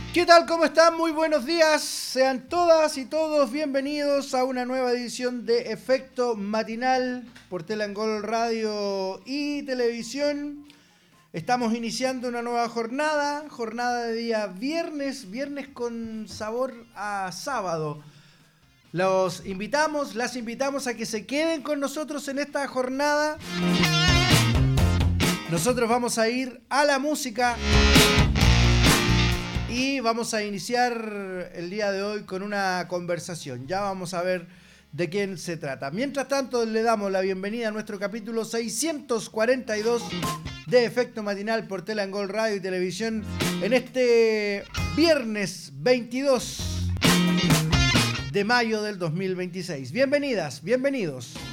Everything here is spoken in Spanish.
¿Qué tal? ¿Cómo están? Muy buenos días. Sean todas y todos bienvenidos a una nueva edición de Efecto Matinal por Telangol Radio y Televisión. Estamos iniciando una nueva jornada de día viernes con sabor a sábado. Las invitamos a que se queden con nosotros en esta jornada. Nosotros vamos a ir a la música y vamos a iniciar el día de hoy con una conversación. Ya vamos a ver de quién se trata. Mientras tanto, le damos la bienvenida a nuestro capítulo 642 de Efecto Matinal por Telangol Radio y Televisión en este viernes 22 de mayo del 2026. Bienvenidas, bienvenidos.